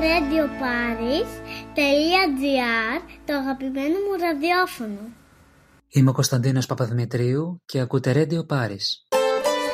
radioparis.gr, το αγαπημένο μου ραδιόφωνο. Είμαι ο Κωνσταντίνος Παπαδημητρίου και ακούτε Radio Paris.